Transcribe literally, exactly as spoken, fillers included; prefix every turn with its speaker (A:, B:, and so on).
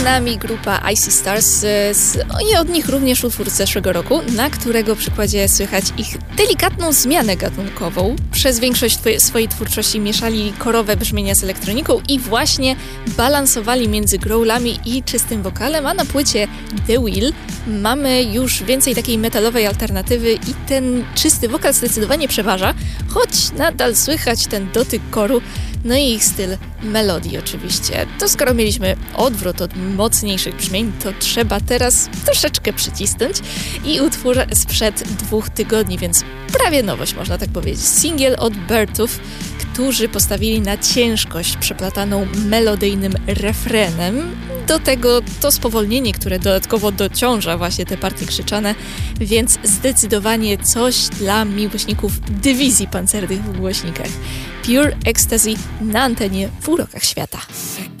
A: nami grupa Icy Stars z, i od nich również utwór z zeszłego roku, na którego przykładzie słychać ich delikatną zmianę gatunkową. Przez większość twoje, swojej twórczości mieszali korowe brzmienia z elektroniką i właśnie balansowali między growlami i czystym wokalem, a na płycie The Wheel mamy już więcej takiej metalowej alternatywy i ten czysty wokal zdecydowanie przeważa, choć nadal słychać ten dotyk koru, no i ich styl melodii oczywiście. To skoro mieliśmy odwrót od mocniejszych brzmień, to trzeba teraz troszeczkę przycisnąć i utwór sprzed dwóch tygodni, więc prawie nowość, można tak powiedzieć. Singiel od Bertów, którzy postawili na ciężkość przeplataną melodyjnym refrenem. Do tego to spowolnienie, które dodatkowo dociąża właśnie te partie krzyczane, więc zdecydowanie coś dla miłośników dywizji pancernych w głośnikach. Pure Ecstasy na antenie w Urokach Świata.